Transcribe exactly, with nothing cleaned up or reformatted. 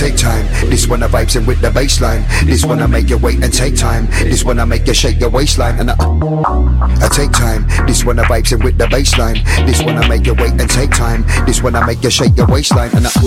take time. This one I vibes in with the baseline. This one I make you wait and take time. This one I make you shake your waistline. And I, I take time. This one I vibes in with the baseline. This one I make you wait and take time. This one I make you shake your waistline. And I